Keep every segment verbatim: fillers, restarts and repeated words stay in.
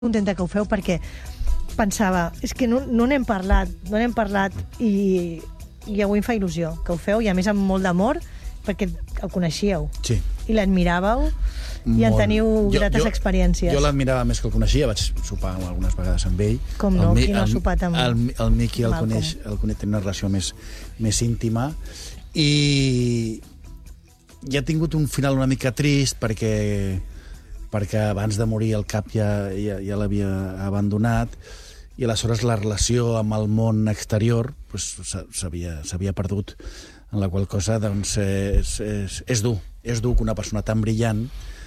contenta que ho feu perquè pensava, és que no, no n'hem parlat, no n'hem parlat i, i avui em fa il·lusió que ho feu, i a més amb molt d'amor, perquè el coneixíeu. Sí. I l'admiràveu i en teniu jo, grates jo, experiències. Jo l'admirava més que el coneixia, vaig sopar algunes vegades amb ell. Com no, el, qui no ha sopat amb el, el, el Miqui el Malcolm? coneix, el coneix, té una relació més, més íntima, i ja ha tingut un final una mica trist perquè perquè abans de morir el cap ja, ja, ja l'havia abandonat, i aleshores la relació amb el món exterior pues, s'havia perdut, en la qual cosa doncs, és, és, és dur, és dur que una persona tan brillant,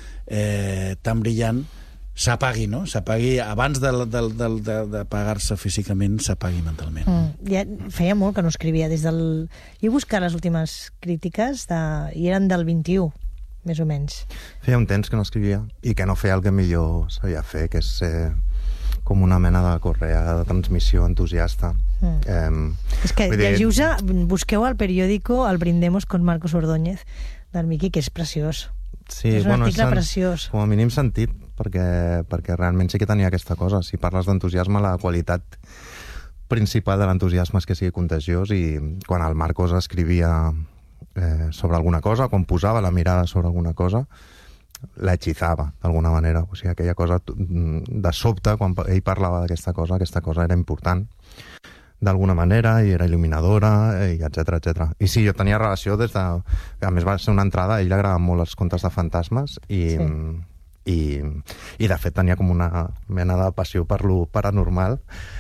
eh, tan brillant, s'apagui, no? S'apagui abans d'apagar-se físicament, s'apagui mentalment. Mm, ja feia molt que no escrivia des del... Jo he buscat les últimes crítiques de... i eren del vint-i-u, més o menys. Feia un temps que no escrivia i que no feia el que millor sabia fer, que és ser com una mena de correa de transmissió entusiasta. Mm. Eh, és que dir... llegiu-se, busqueu al periòdico El brindemos con Marcos Ordóñez del Miqui, que és preciós. Sí, és un bueno, article sen... preciós. Com a mínim sentit, perquè, perquè realment sí que tenia aquesta cosa. Si parles d'entusiasme, la qualitat principal de l'entusiasme és que sigui contagiós, i quan el Marcos escrivia eh, sobre alguna cosa, quan posava la mirada sobre alguna cosa, la hechizava d'alguna manera. O sigui, aquella cosa de sobte, quan ell parlava d'aquesta cosa, aquesta cosa era important d'alguna manera, i era il·luminadora, i etcètera, etcètera. I sí, jo tenia relació des de... A més, va ser una entrada, a ell li agraden molt els contes de fantasmes, i, sí. i, i de fet tenia com una mena de passió per lo paranormal,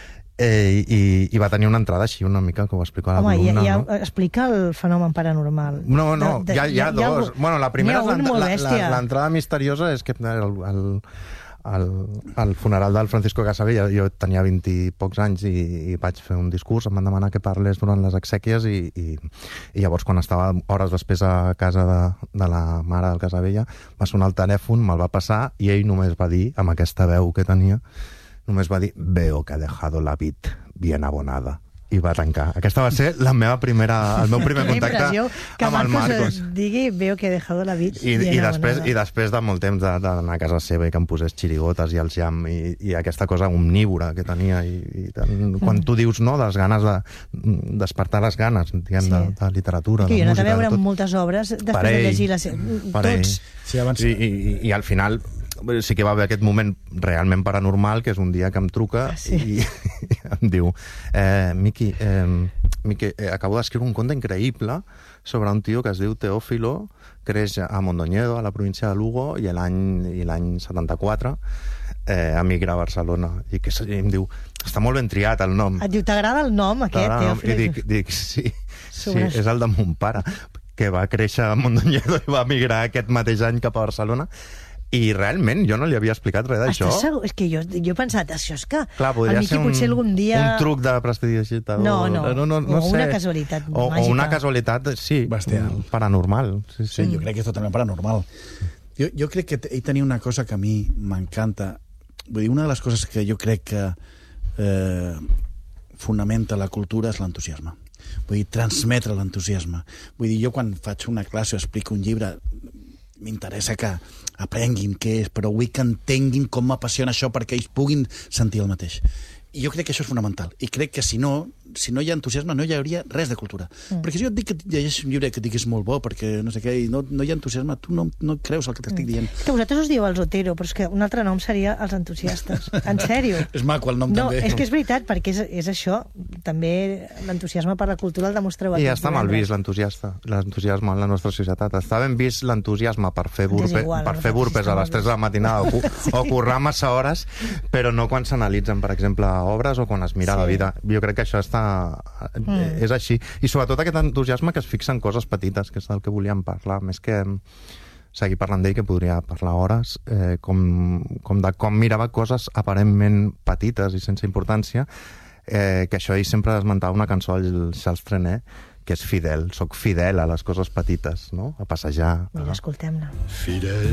eh, i, i va tenir una entrada així una mica, que ho explico a l'alumne. Home, ja, ja no? Explica el fenomen paranormal. No, no, de, de, hi ha, hi ha dos. Hi ha, bueno, la primera és l'entrada la, misteriosa, és que el... el Al, al funeral del Francisco Casabella jo tenia vint i pocs anys, i, i vaig fer un discurs, em van demanar que parlés durant les exèquies, i, i, i llavors quan estava hores després a casa de, de la mare del Casabella va sonar el telèfon, me'l va passar, i ell només va dir, amb aquesta veu que tenia, només va dir: veo que ha dejado la vid bien abonada. I va tancar. Aquesta va ser la meva primera, el meu primer contacte amb el Marcos. Digui, veo que he dejado la vid I, i, després, I després de molt temps d'anar a casa seva i que em posés xirigotes i el jam, i, i aquesta cosa omnívora que tenia, i, i tant, quan mm. tu dius no, de les ganes de despertar les ganes, diguem, sí. de, de literatura, que de música... Jo he anat a veure tot... moltes obres després per de ell, llegir les... tots. Sí, abans... I, i, I al final sí que va haver aquest moment realment paranormal, que és un dia que em truca, ah, sí. i, i em diu: eh, Miqui, eh, Miqui eh, acabo d'escriure un conte increïble sobre un tio que es diu Teófilo, creix a Mondoñedo, a la província de Lugo, i l'any setanta-quatre eh, emigra a Barcelona. I, que, i em diu: està molt ben triat el nom. Et diu: t'agrada el nom aquest, Teófilo? I dic, dic sí, sí, és el de mon pare, que va créixer a Mondoñedo i va emigrar aquest mateix any cap a Barcelona. I realment jo no li havia explicat res d'això. Estàs segur? És que jo, jo he pensat, això és que Clar, podria el Miqui ser un, potser algun dia... un truc de prestidigitador. No, no, no, no, no o sé. una casualitat o, màgica. O una casualitat, sí, bestial, paranormal. Sí, sí. Sí, jo crec que és totalment paranormal. Jo, jo crec que ell tenia una cosa que a mi m'encanta. Vull dir, una de les coses que jo crec que eh, fonamenta la cultura és l'entusiasme. Vull dir, transmetre l'entusiasme. Vull dir, jo quan faig una classe o explico un llibre, m'interessa que aprenguin què és, però vull que entenguin com m'apassiona això perquè ells puguin sentir el mateix. I jo crec que això és fonamental. I crec que si no, si no hi ha entusiasme, no hi hauria res de cultura. Mm. Perquè si jo et dic que llegeixis un llibre que et dic que és molt bo, perquè no sé què, i no, no hi ha entusiasme, tu no, no creus el que t'estic dient. És que vosaltres us dieu els Otero, però és que un altre nom seria els entusiastes. En sèrio. És maco el nom, no, també. No, és que és veritat, perquè és, és això. També l'entusiasme per la cultura el demostreu. I ja està mal vist l'entusiasme en la nostra societat. Està ben vist l'entusiasme per fer, burpe, igual, per fer burpes a les tres de la matinada, o, sí. o currar massa hores, però no quan s'analitzen, per exemple, obres, o quan es mira sí. la vida. Jo crec que això està... Mm. és així. I sobretot aquest entusiasme que es fixa en coses petites, que és del que volíem parlar, més que seguir parlant d'ell, que podria parlar hores, eh, com, com de com mirava coses aparentment petites i sense importància, eh, que això ell sempre esmentava una cançó del Charles Trenet, que és fidel, soc fidel a les coses petites, no? A passejar. Mira, escoltem-la. Fidel